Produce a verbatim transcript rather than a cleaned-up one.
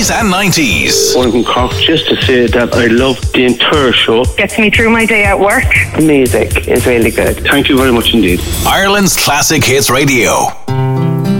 eighties and nineties. One from Cork, just to say that I love the entire show. Gets me through my day at work. The music is really good. Thank you very much indeed. Ireland's Classic Hits Radio.